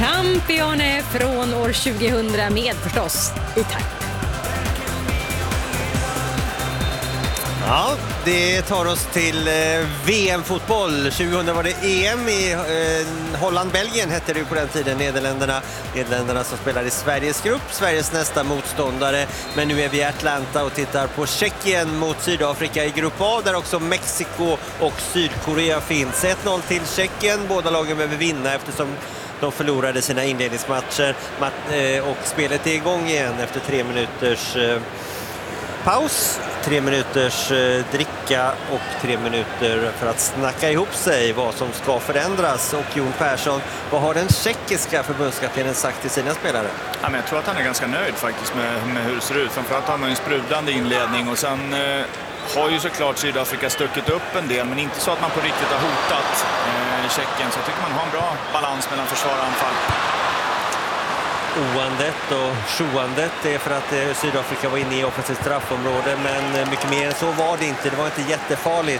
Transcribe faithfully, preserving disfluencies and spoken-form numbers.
Campione från år tjugohundra med förstås i takt. Ja, det tar oss till eh, V M-fotboll. tjugohundra var det E M i eh, Holland-Belgien hette det ju på den tiden. Nederländerna, Nederländerna som spelar i Sveriges grupp, Sveriges nästa motståndare. Men nu är vi i Atlanta och tittar på Tjeckien mot Sydafrika i grupp A, där också Mexiko och Sydkorea finns. ett noll till Tjeckien, båda lagen behöver vinna eftersom de förlorade sina inledningsmatcher. Och spelet är igång igen efter tre minuters paus. Tre minuters dricka och tre minuter för att snacka ihop sig vad som ska förändras. Och Jon Persson, vad har den tjeckiska förbundskaptenen sagt till sina spelare? Ja, men jag tror att han är ganska nöjd faktiskt med, med hur det ser ut. Framförallt har man en sprudlande inledning och sen eh, har ju såklart Sydafrika stuckit upp en del, men inte så att man på riktigt har hotat eh, Tjeckien. Så jag tycker man har en bra balans mellan försvar och anfall. Oandet och sjoandet är för att eh, Sydafrika var inne i offensivt straffområde, men eh, mycket mer än så var det inte. Det var inte jättefarligt.